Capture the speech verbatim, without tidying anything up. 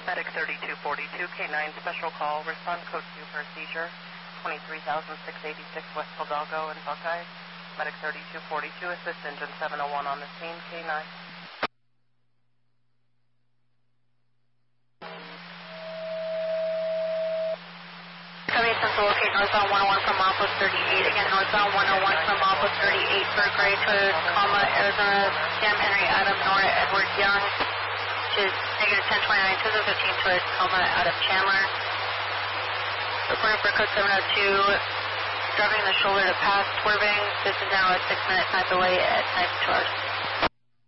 Medic thirty-two forty-two, K nine special call, respond code two for a seizure, twenty-three thousand six hundred eighty-six West Hidalgo and Buckeye. Medic thirty-two forty-two, assist engine seven oh one on the scene, K nine. Coming to locate northbound one oh one from Mountwood thirty-eight. Again, northbound one oh one from Mountwood thirty-eight for Gray to Tacoma, Arizona, Sam Henry, Adam, Nora, Edward Young, which is negative ten twenty-nine, two thousand fifteen to Tacoma, Adam Chandler. Reporting for code seven oh two, driving the shoulder to pass, swerving. This is now a six minute time delay at nine two hours.